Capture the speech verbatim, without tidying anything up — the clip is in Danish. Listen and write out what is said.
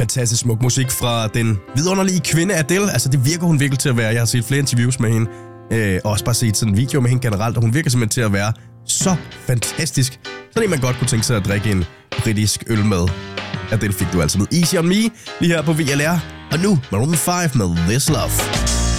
fantastisk smuk musik fra den vidunderlige kvinde Adele. Altså, det virker hun virkelig til at være. Jeg har set flere interviews med hende, øh, og også bare set sådan en video med hende generelt, og hun virker simpelthen til at være så fantastisk. Så det man godt kunne tænke sig at drikke en britisk øl med. Adele fik du altså med Easy On Me, lige her på V L R. Og nu Maroon fem med This Love.